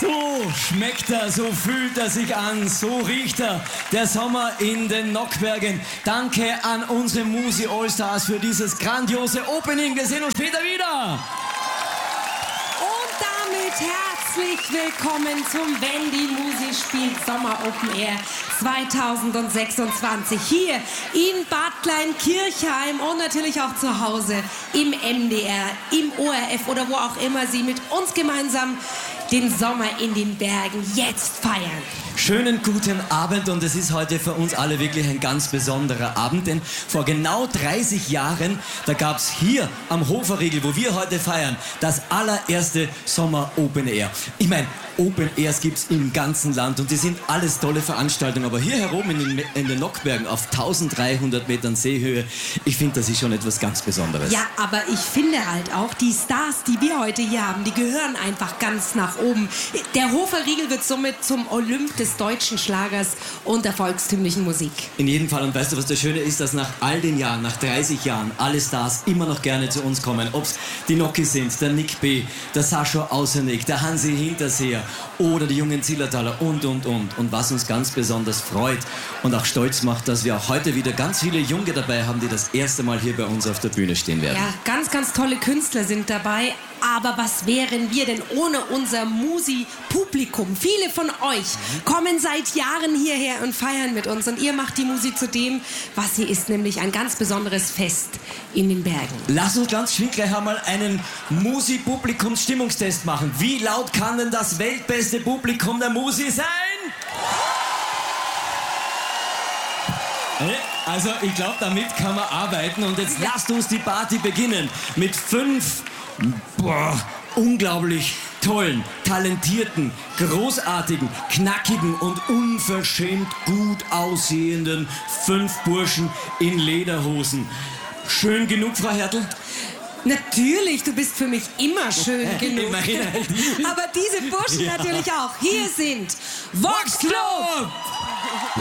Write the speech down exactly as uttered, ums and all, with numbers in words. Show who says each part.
Speaker 1: So schmeckt er, so fühlt er sich an, so riecht er, der Sommer in den Nockbergen. Danke an unsere Musi Allstars für dieses grandiose Opening. Wir sehen uns später wieder.
Speaker 2: Und damit herzlich willkommen zum Wenn die Musi spielt Sommer Open Air zweitausendsechsundzwanzig hier in Bad Kleinkirchheim und natürlich auch zu Hause im M D R, im O R F oder wo auch immer Sie mit uns gemeinsam den Sommer in den Bergen jetzt feiern.
Speaker 1: Schönen guten Abend und es ist heute für uns alle wirklich ein ganz besonderer Abend, denn vor genau dreißig Jahren, da gab es hier am Hoferriegel, wo wir heute feiern, das allererste Sommer Open Air. Ich meine, Open Airs gibt es im ganzen Land und die sind alles tolle Veranstaltungen, aber hier heroben in den, in den Nockbergen auf dreizehnhundert Metern Seehöhe, ich finde, das ist schon etwas ganz Besonderes.
Speaker 2: Ja, aber ich finde halt auch, die Stars, die wir heute hier haben, die gehören einfach ganz nach oben. Der Hoferriegel wird somit zum Olymp des deutschen Schlagers und der volkstümlichen Musik.
Speaker 1: In jedem Fall. Und weißt du, was das Schöne ist, dass nach all den Jahren, nach dreißig Jahren, alle Stars immer noch gerne zu uns kommen. Ob es die Nocki sind, der Nick B., der Sascha Außernick, der Hansi Hinterseher oder die jungen Zillertaler und, und, und. Und was uns ganz besonders freut und auch stolz macht, dass wir auch heute wieder ganz viele Junge dabei haben, die das erste Mal hier bei uns auf der Bühne stehen werden.
Speaker 2: Ja, ganz, ganz tolle Künstler sind dabei. Aber was wären wir denn ohne unser Musi-Publikum? Viele von euch kommen seit Jahren hierher und feiern mit uns. Und ihr macht die Musi zu dem, was sie ist, nämlich ein ganz besonderes Fest in den Bergen.
Speaker 1: Lass uns ganz schön gleich einmal einen Musi-Publikums-Stimmungstest machen. Wie laut kann denn das weltbeste Publikum der Musi sein? Also ich glaube, damit kann man arbeiten. Und jetzt lasst uns die Party beginnen mit fünf boah, unglaublich tollen, talentierten, großartigen, knackigen und unverschämt gut aussehenden fünf Burschen in Lederhosen. Schön genug, Frau Hertel?
Speaker 2: Natürlich, du bist für mich immer schön genug.
Speaker 1: Immerhin halt.
Speaker 2: Aber diese Burschen
Speaker 1: Ja.
Speaker 2: natürlich auch. Hier sind Vox Club!